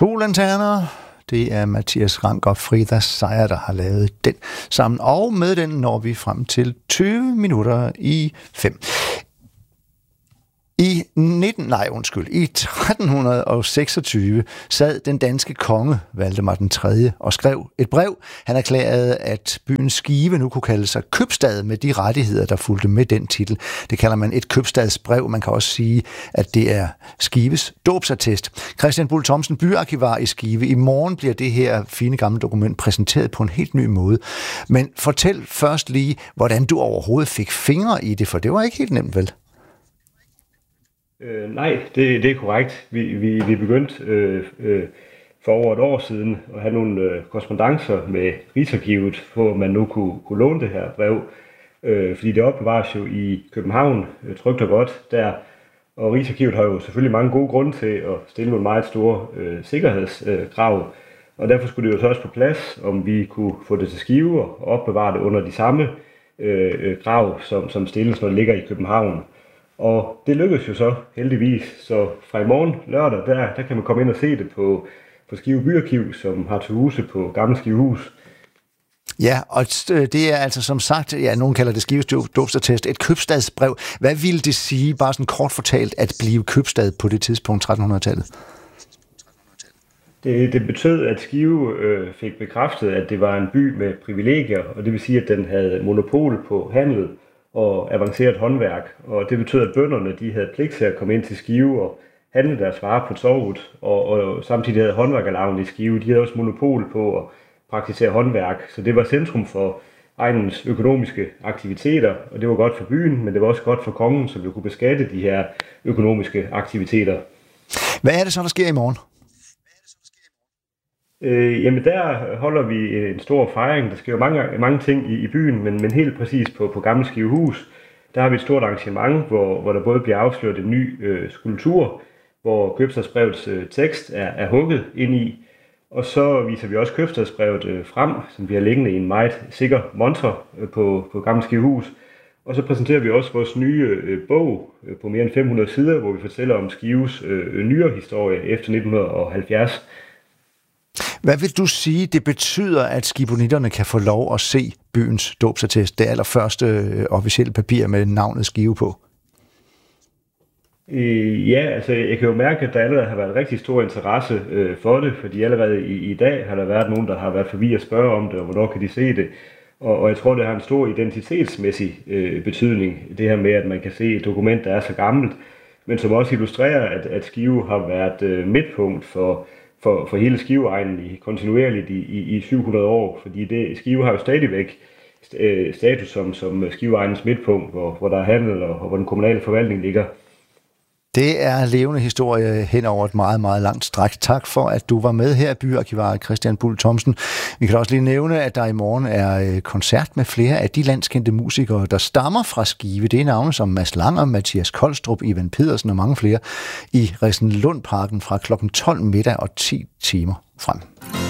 To lanterner. Det er Mathias Rank og Frida Seier, der har lavet den sammen. Og med den når vi frem til 20 minutter i 5. I 1326 sad den danske konge, Valdemar den 3., og skrev et brev. Han erklærede, at byen Skive nu kunne kalde sig købstad med de rettigheder, der fulgte med den titel. Det kalder man et købstadsbrev. Man kan også sige, at det er Skives dåbsattest. Christian Buhl Thomsen, byarkivar i Skive. I morgen bliver det her fine gamle dokument præsenteret på en helt ny måde. Men fortæl først lige, hvordan du overhovedet fik fingre i det, for det var ikke helt nemt, vel? Nej, det er korrekt. Vi begyndte for over et år siden at have nogle korrespondancer med Rigsarkivet, hvor man nu kunne låne det her brev. Fordi det opbevares jo i København, trygt og godt der. Og Rigsarkivet har jo selvfølgelig mange gode grunde til at stille nogle meget store sikkerhedskrav. Og derfor skulle det jo så også på plads, om vi kunne få det til Skive og opbevare det under de samme krav, som stilles, når det ligger i København. Og det lykkedes jo så heldigvis, så fra i morgen lørdag, der kan man komme ind og se det på Skive Byarkiv, som har til huse på Gamle Skivehus. Ja, og det er altså som sagt, ja, nogen kalder det Skives dåbsattest, et købstadsbrev. Hvad ville det sige, bare sådan kort fortalt, at blive købstad på det tidspunkt, 1300-tallet? Det betød, at Skive fik bekræftet, at det var en by med privilegier, og det vil sige, at den havde monopol på handel og avanceret håndværk. Og det betød, at bønderne de havde pligt til at komme ind til Skive og handle deres varer på torvet, og samtidig havde håndværkerlagen i Skive. De havde også monopol på at praktisere håndværk, så det var centrum for egnens økonomiske aktiviteter, og det var godt for byen, men det var også godt for kongen, som jo kunne beskatte de her økonomiske aktiviteter. Hvad er det så, der sker i morgen? Jamen der holder vi en stor fejring. Der sker jo mange ting i byen, men helt præcis på Gamle Skivehus, der har vi et stort arrangement, hvor der både bliver afsløret en ny skulptur, hvor købstadsbrevets tekst er hugget ind i, og så viser vi også købstadsbrevet frem, som vi har liggende i en meget sikker montre på Gamle Skivehus. Og så præsenterer vi også vores nye bog på mere end 500 sider, hvor vi fortæller om Skives nyere historie efter 1970. Hvad vil du sige, det betyder, at skibonitterne kan få lov at se byens dåbsattest, det allerførste officielle papir med navnet Skive på? Ja, altså jeg kan jo mærke, at der allerede har været rigtig stor interesse for det, fordi allerede i dag har der været nogen, der har været forbi at spørge om det, og hvornår kan de se det. Og jeg tror, det har en stor identitetsmæssig betydning, det her med, at man kan se et dokument, der er så gammelt, men som også illustrerer, at Skive har været midtpunkt for hele Skiveegnen kontinuerligt i 700 år, fordi Skive har jo stadigvæk status som Skiveegnens midtpunkt, hvor der er handel og hvor den kommunale forvaltning ligger. Det er levende historie hen over et meget, meget langt stræk. Tak for, at du var med her, byarkivar Christian Buhl Thomsen. Vi kan også lige nævne, at der i morgen er koncert med flere af de landskendte musikere, der stammer fra Skive. Det er navne som Mads Langer, Mathias Kolstrup, Ivan Pedersen og mange flere i Resenlundparken fra kl. 12 middag og 10 timer frem.